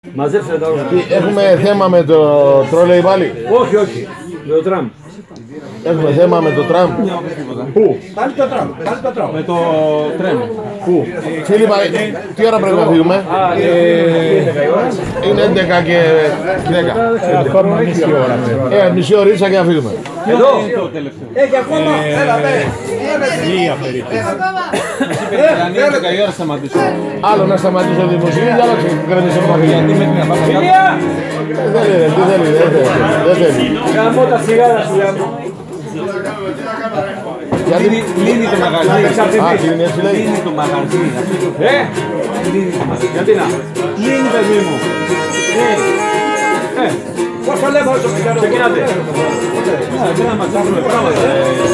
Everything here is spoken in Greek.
Μαζέψτε τα όλα. Έχουμε θέμα με το τρόλεϊ πάλι. Όχι, όχι. Με το τραμ. Έχουμε θέμα με το τραμ. Πού? Πάλι το τραμ. Με το τρέμ. Πού? Φίλιππα, τι ώρα πρέπει να φύγουμε? Είναι 11 και 10. Ακόμα μισή ώρα. Μισή ωρίτσα και να φύγουμε. Εδώ. Το τελευταίο. Έχει ακόμα. Έλα, Λίγα περίπου. Αν είναι 10 η ώρα σταματήσω. Άλλο να σταματήσω τη μουσική και άλλο ξεκινήσω το μαγαζί. Γιατί μέχρι να πάω κάτω. Δεν θέλει. Γαμώ τα σιγάρα σου, γαμώ. Λύνει το μαγαζί. Κλείνει έτσι λέει. Λύνει το μαγαζί. Γιατί να. Λύνει παιδί μου. Πόσα λέμε όσο πηγαίνω. Ξεκινάτε. Δεν θα μαζέψουμε πράγματα.